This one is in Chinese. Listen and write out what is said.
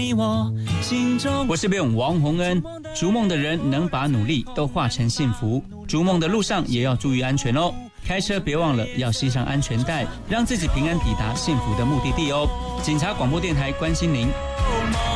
你我心中。 我是贝勇王洪恩，逐梦的人能把努力都化成幸福，逐梦的路上也要注意安全哦。开车别忘了要系上安全带，让自己平安抵达幸福的目的地哦。警察广播电台关心您。